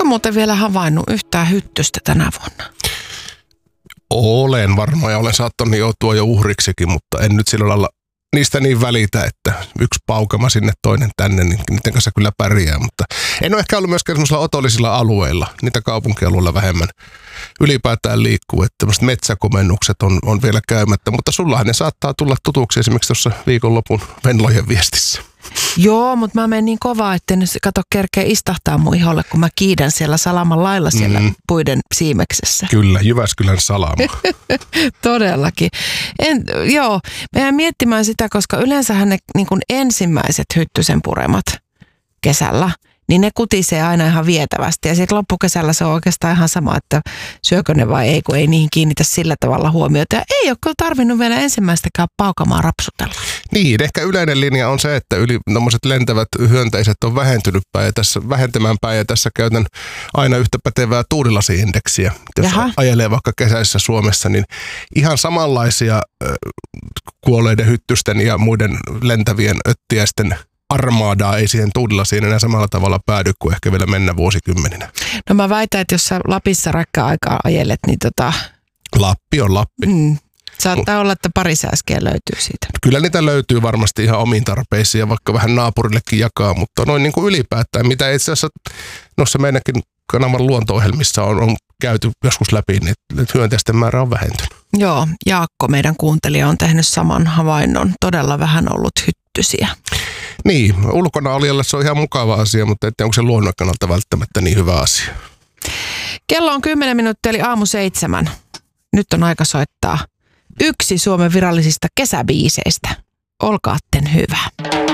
Ootko muuten vielä havainnut yhtään hyttystä tänä vuonna? Olen varmaan ja olen saattanut joutua jo uhriksikin, mutta en nyt sillä lailla niistä niin välitä, että yksi paukama sinne, toinen tänne, niin niiden kanssa kyllä pärjää. Mutta en ole ehkä ollut myöskään semmoisilla otollisilla alueilla, niitä kaupunkialueilla vähemmän ylipäätään liikkuu, että tämmöiset metsäkomennukset on vielä käymättä, mutta sullahan ne saattaa tulla tutuksi esimerkiksi tuossa viikonlopun Venlojen viestissä. Joo, mutta mä menen niin kovaa, että nyt kato kerkeä istahtaa mun iholle, kun mä kiidän siellä salaman lailla siellä puiden siimeksessä. Kyllä, Jyväskylän salama. Todellakin. Joo, mä jään miettimään sitä, koska yleensähän ne niin kuin ensimmäiset hyttysen puremat kesällä, niin ne kutisee aina ihan vietävästi. Ja sitten loppukesällä se on oikeastaan ihan sama, että syökö ne vai ei, kun ei niihin kiinnitä sillä tavalla huomiota. Ja ei ole kyllä tarvinnut vielä ensimmäistäkään paukamaa rapsutella. Niin, ehkä yleinen linja on se, että tommoset lentävät hyönteiset on vähentymään päin ja tässä käytän aina yhtä pätevää tuulilasi-indeksiä. Jos ajelee vaikka kesäisessä Suomessa, niin ihan samanlaisia kuolleiden hyttysten ja muiden lentävien öttiäisten armaadaa ei siihen tuulilasiin enää samalla tavalla päädy kuin ehkä vielä mennä vuosikymmeninä. No mä väitän, että jos sä Lapissa rakka-aikaa ajelet, niin Lappi on Lappi. Saattaa olla, että pari sääskeä löytyy siitä. Kyllä niitä löytyy varmasti ihan omiin tarpeisiin ja vaikka vähän naapurillekin jakaa, mutta noin niin kuin ylipäätään, mitä itse asiassa noissa meidänkin kanavan luonto-ohjelmissa on käyty joskus läpi, niin hyönteisten määrä on vähentynyt. Joo, Jaakko, meidän kuuntelija, on tehnyt saman havainnon. Todella vähän ollut hyttysiä. Niin, ulkona olijalle se on ihan mukava asia, mutta onko se luonnon kannalta välttämättä niin hyvä asia? Kello on 10 minuuttia eli 6:07. Nyt on aika soittaa yksi Suomen virallisista kesäbiiseistä. Olkaatten hyvä.